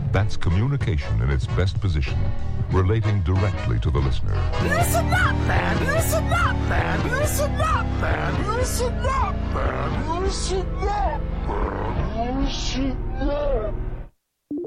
That's communication in its best position, relating directly to the listener. Listen up, man! Listen up, man! Listen up, man! Listen up, man! Listen up, man! Listen up!